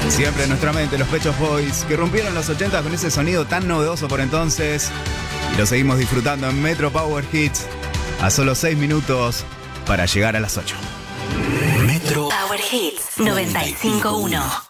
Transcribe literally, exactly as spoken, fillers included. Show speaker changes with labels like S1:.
S1: Siempre en nuestra mente, los Pet Shop Boys, que rompieron los ochenta con ese sonido tan novedoso por entonces. Y lo seguimos disfrutando en Metro Power Hits, a solo seis minutos para llegar a las ocho.
S2: Metro Power Hits noventa y cinco punto uno.